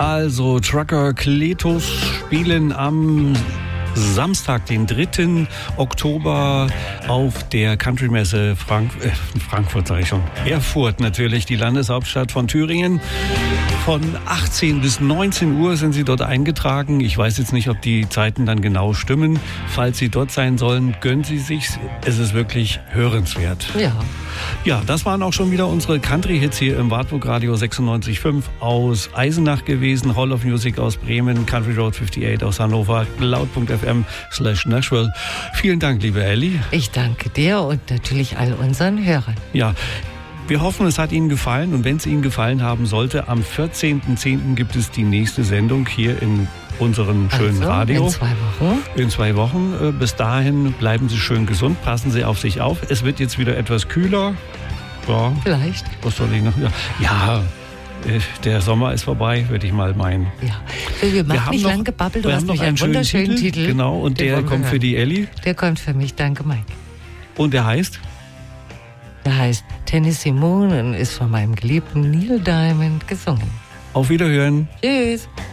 Also Trucker Kletos spielen am Samstag, den 3. Oktober auf der Countrymesse Frankfurt, sage ich schon. Erfurt natürlich, die Landeshauptstadt von Thüringen. Von 18 bis 19 Uhr sind sie dort eingetragen. Ich weiß jetzt nicht, ob die Zeiten dann genau stimmen. Falls sie dort sein sollen, gönnen Sie sich's. Es ist wirklich hörenswert. Ja, das waren auch schon wieder unsere Country-Hits hier im Wartburg Radio 96.5 aus Eisenach gewesen, Hall of Music aus Bremen, Country Road 58 aus Hannover, Cloud.fm/Nashville. Vielen Dank, liebe Elli. Ich danke dir und natürlich all unseren Hörern. Ja, wir hoffen, es hat Ihnen gefallen, und wenn es Ihnen gefallen haben sollte, am 14.10. gibt es die nächste Sendung hier in unserem schönen Radio. In 2 Wochen. In 2 Wochen. Bis dahin bleiben Sie schön gesund, passen Sie auf sich auf. Es wird jetzt wieder etwas kühler. Ja. Vielleicht. Was soll ich noch? Ja, der Sommer ist vorbei, würde ich mal meinen. Ja. Wir machen nicht lang gebabbelt, du hast noch einen wunderschönen Titel. Genau, und der kommt für die Elli. Der kommt für mich, danke Mike. Und der heißt? Der heißt Tennessee Moon und ist von meinem geliebten Neil Diamond gesungen. Auf Wiederhören. Tschüss.